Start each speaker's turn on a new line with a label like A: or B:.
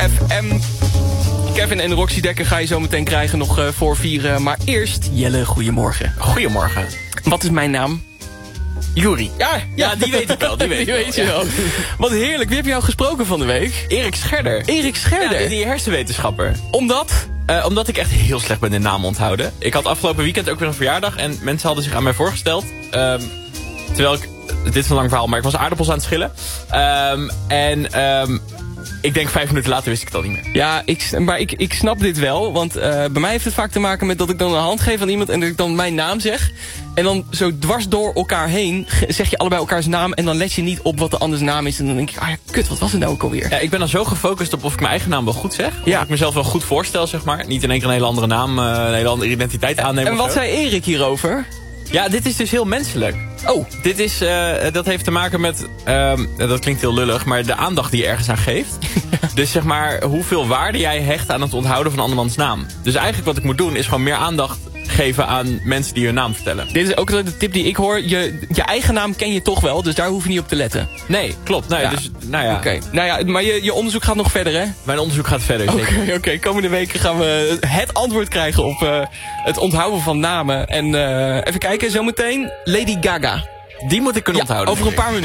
A: ZFM. Kevin en Roxy Dekker ga je zo meteen krijgen nog voor 4. Maar eerst, Jelle, goedemorgen.
B: Goedemorgen.
A: Wat is mijn naam?
B: Juri.
A: Ja, die weet ik wel. Die weet je wel. Wat heerlijk. Wie heb jou gesproken van de week?
B: Erik Scherder.
A: Erik Scherder?
B: Ja, die hersenwetenschapper.
A: Omdat?
B: Omdat ik echt heel slecht ben in namen onthouden. Ik had afgelopen weekend ook weer een verjaardag en mensen hadden zich aan mij voorgesteld. Terwijl ik, dit is een lang verhaal, maar ik was aardappels aan het schillen. Ik denk 5 minuten later wist ik het al niet meer.
A: Ja, ik snap dit wel. Want bij mij heeft het vaak te maken met dat ik dan een hand geef aan iemand en dat ik dan mijn naam zeg. En dan zo dwars door elkaar heen zeg je allebei elkaars naam en dan let je niet op wat de anders naam is. En dan denk ik, kut, wat was het nou ook alweer?
B: Ja, ik ben dan zo gefocust op of ik mijn eigen naam wel goed zeg.
A: Ja.
B: Of ik mezelf wel goed voorstel, zeg maar. Niet in één keer een hele andere naam, een hele andere identiteit aannemen.
A: En wat zei Erik hierover?
B: Ja, dit is dus heel menselijk.
A: Oh.
B: Dit is, dat heeft te maken met, dat klinkt heel lullig, maar de aandacht die je ergens aan geeft. Dus zeg maar, hoeveel waarde jij hecht aan het onthouden van andermans naam. Dus eigenlijk wat ik moet doen is gewoon meer aandacht geven aan mensen die hun naam vertellen.
A: Dit is ook de tip die ik hoor. Je eigen naam ken je toch wel, dus daar hoef je niet op te letten.
B: Nee, klopt. Nee,
A: ja.
B: Dus, nou ja.
A: Okay. Nou ja, maar je onderzoek gaat nog verder, hè?
B: Mijn onderzoek gaat verder, zeker.
A: Oké. Komende weken gaan we het antwoord krijgen op het onthouden van namen. En even kijken, zometeen Lady Gaga.
B: Die moet ik kunnen onthouden.
A: Over een paar minuten.